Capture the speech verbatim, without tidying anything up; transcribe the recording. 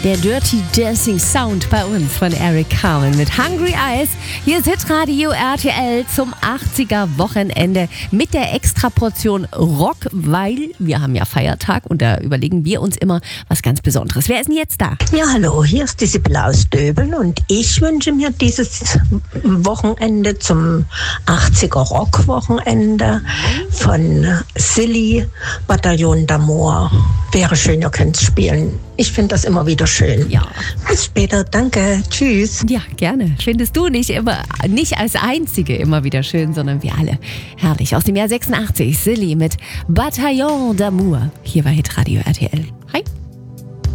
Der Dirty Dancing Sound bei uns von Eric Carmen mit Hungry Eyes. Hier ist Hitradio R T L zum achtziger Wochenende mit der Extraportion Rock, weil wir haben ja Feiertag und da überlegen wir uns immer was ganz Besonderes. Wer ist denn jetzt da? Ja, hallo, hier ist die Sibylle aus Döbeln und ich wünsche mir dieses Wochenende zum achtziger Rock-Wochenende von Silly, Bataillon d'Amour. Wäre schön, ihr könnt spielen. Ich finde das immer wieder schön. Ja. Bis später, danke, tschüss. Ja, gerne. Findest du nicht immer, nicht als Einzige immer wieder schön, sondern wir alle. Herrlich. Aus dem Jahr sechsundachtzig, Silly mit Bataillon d'Amour. Hier bei Hitradio R T L. Hi.